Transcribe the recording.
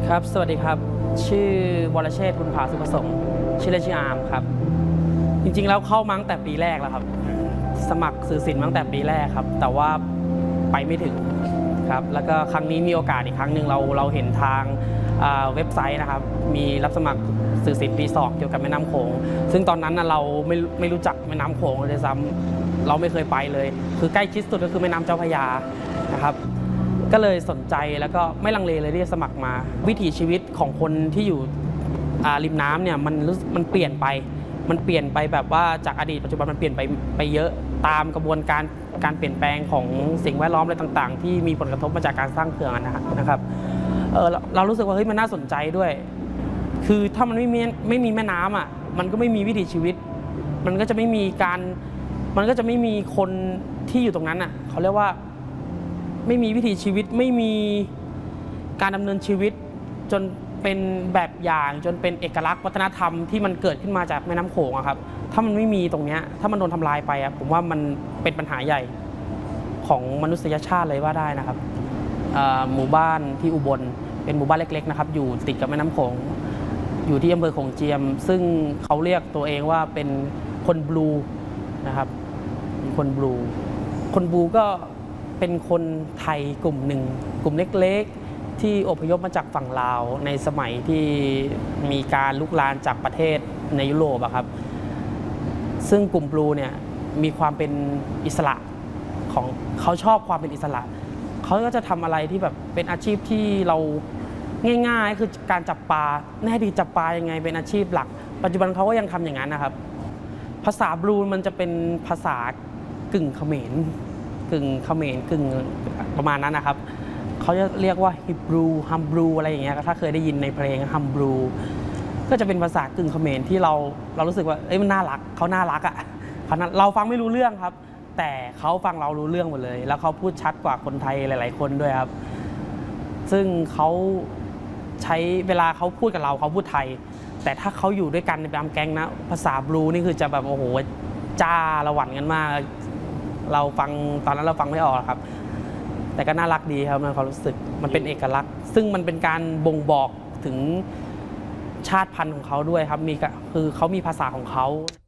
ครับสวัสดีครับชื่อวรเชษฐ์บุญผาสุขประสงค์ชื่อเล่นชื่ออาร์มครับจริงๆแล้วเข้ามาตั้งแต่ปีแรกแล้วครับสมัครสื่อศิลป์ตั้งแต่ปีแรกครับแต่ว่าไปไม่ถึงครับแล้วก็ครั้งนี้มีโอกาสอีกครั้งหนึ่งเราเห็นทางเว็บไซต์นะครับมีรับสมัครสื่อศิลป์ปี2เกี่ยวกับแม่น้ำโขงซึ่งตอนนั้นเราไม่รู้จักแม่น้ำโขงเลยซ้ำเราไม่เคยไปเลยคือใกล้ชิดสุดก็คือแม่น้ำเจ้าพระยานะครับก็เลยสนใจแล้วก็ไม่ลังเลเลยที่จะสมัครมาวิถีชีวิตของคนที่อยู่ริมน้ำเนี่ยมันเปลี่ยนไปแบบว่าจากอดีตปัจจุบันมันเปลี่ยนไปเยอะตามกระบวนการเปลี่ยนแปลงของสิ่งแวดล้อมอะไรต่างๆที่มีผลกระทบมาจากการสร้างเขื่อนนะครับเรารู้สึกว่าเฮ้ยมันน่าสนใจด้วยคือถ้ามันไม่มีแม่น้ำอ่ะมันก็ไม่มีวิถีชีวิตมันก็จะไม่มีคนที่อยู่ตรงนั้นอ่ะเขาเรียกว่าไม่มีวิถีชีวิตไม่มีการดำเนินชีวิตจนเป็นแบบอย่างจนเป็นเอกลักษณ์วัฒนธรรมที่มันเกิดขึ้นมาจากแม่น้ำโขงครับถ้ามันไม่มีตรงนี้ถ้ามันโดนทำลายไปผมว่ามันเป็นปัญหาใหญ่ของมนุษยชาติเลยว่าได้นะครับหมู่บ้านที่อุบลเป็นหมู่บ้านเล็กๆนะครับอยู่ติดกับแม่น้ำโขงอยู่ที่อำเภอโขงเจียมซึ่งเขาเรียกตัวเองว่าเป็นคนบลูนะครับคนบลูก็เป็นคนไทยกลุ่มหนึ่งกลุ่มเล็กๆที่อพยพมาจากฝั่งลาวในสมัยที่มีการลุกลามจากประเทศในยุโรปครับซึ่งกลุ่มบลูเนี่ยมีความเป็นอิสระของเขาชอบความเป็นอิสระเขาก็จะทำอะไรที่แบบเป็นอาชีพที่เราง่ายๆคือการจับปลาในอดีตจับปลายังไงเป็นอาชีพหลักปัจจุบันเขาก็ยังทำอย่างนั้นนะครับภาษาบลูมันจะเป็นภาษากึ่งเขมรกึ่งประมาณนั้นนะครับเขาจะเรียกว่าฮิบรูฮัมบรูอะไรอย่างเงี้ยถ้าเคยได้ยินในเพลงฮัมบรูก็จะเป็นภาษากึ่งเขมรที่เรารู้สึกว่าเอ้ยมันน่ารักเขาน่ารักอ่ะเราฟังไม่รู้เรื่องครับแต่เขาฟังเรารู้เรื่องหมดเลยแล้วเขาพูดชัดกว่าคนไทยหลายๆคนด้วยครับซึ่งเขาใช้เวลาเขาพูดกับเราเขาพูดไทยแต่ถ้าเขาอยู่ด้วยกันในตามแก๊งนะภาษาบลูนี่คือจะแบบโอ้โหจ้าระหวั่นกันมากเราฟังตอนนั้นเราฟังไม่ออกครับแต่ก็น่ารักดีครับในความรู้สึกมันเป็นเอกลักษณ์ซึ่งมันเป็นการบ่งบอกถึงชาติพันธุ์ของเขาด้วยครับคือเขามีภาษาของเขา